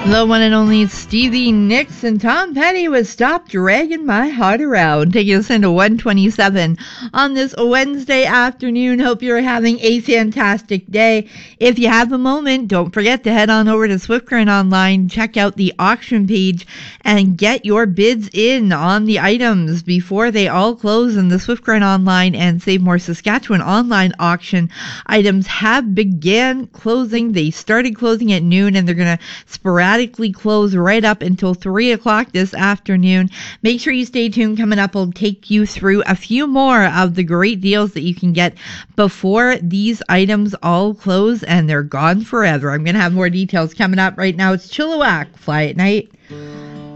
The one and only Stevie Nicks and Tom Petty with Stop Dragging My Heart Around, taking us into 127 on this Wednesday afternoon. Hope you're having a fantastic day. If you have a moment, don't forget to head on over to Swift Current Online, check out the auction page, and get your bids in on the items before they all close in the Swift Current Online and Save More Saskatchewan online auction. Items have began closing. They started closing at noon, and they're going to sporadically close right up until 3 o'clock this afternoon. Make sure you stay tuned. Coming up, I'll take you through a few more of the great deals that you can get before these items all close and they're gone forever. I'm going to have more details coming up right now. It's Chilliwack, Fly at Night.